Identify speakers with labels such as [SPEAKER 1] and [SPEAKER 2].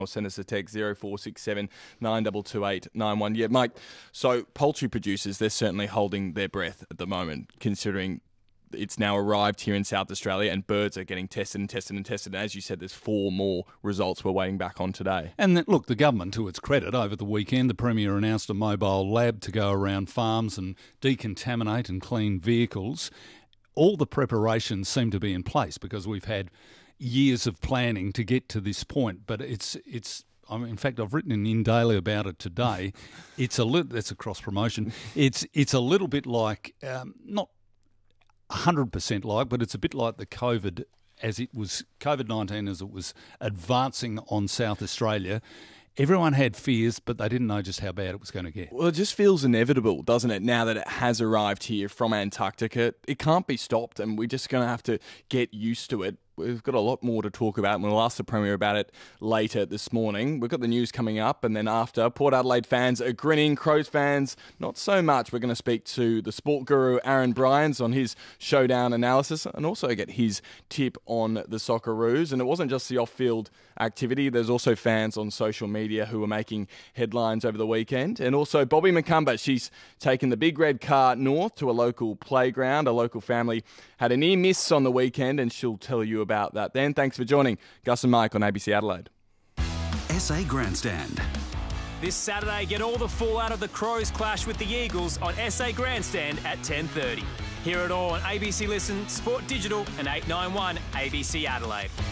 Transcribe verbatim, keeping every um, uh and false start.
[SPEAKER 1] or send us a text zero four six seven nine two two eight nine one. Yeah, Mike, so poultry producers, they're certainly holding their breath at the moment, considering it's now arrived here in South Australia and birds are getting tested and tested and tested. And as you said, there's four more results we're waiting back on today.
[SPEAKER 2] And then, look, the government, to its credit, over the weekend, the Premier announced a mobile lab to go around farms and decontaminate and clean vehicles. All the preparations seem to be in place because we've had years of planning to get to this point. But it's it's. I mean, in fact, I've written in In Daily about it today. It's a little. That's a cross promotion. It's it's a little bit like um, not. one hundred percent like, but it's a bit like the COVID as it was, COVID nineteen as it was advancing on South Australia. Everyone had fears, but they didn't know just how bad it was going to get.
[SPEAKER 1] Well, it just feels inevitable, doesn't it, now that it has arrived here from Antarctica? It can't be stopped, and we're just going to have to get used to it. We've got a lot more to talk about, and we'll ask the Premier about it later this morning. We've got the news coming up, and then after, Port Adelaide fans are grinning, Crows fans not so much. We're going to speak to the sport guru Aaron Bryans on his showdown analysis and also get his tip on the Socceroos. And it wasn't just the off-field activity. There's also fans on social media who were making headlines over the weekend. And also Bobby McCumber, she's taken the big red car north to a local playground. A local family had a near miss on the weekend, and she'll tell you about that then. Thanks for joining Gus and Mike on A B C Adelaide.
[SPEAKER 3] S A Grandstand.
[SPEAKER 4] This Saturday, get all the fallout of the Crows clash with the Eagles on S A Grandstand at ten thirty. Hear it all on A B C Listen, Sport Digital and eight nine one A B C Adelaide.